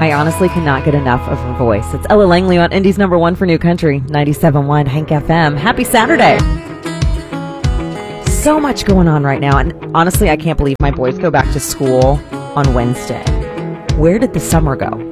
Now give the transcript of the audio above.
I honestly cannot get enough of her voice. It's Ella Langley on Indy's number one for New Country, 97.1 Hank FM. Happy Saturday. So much going on right now, and honestly, I can't believe my boys go back to school on Wednesday. Where did the summer go?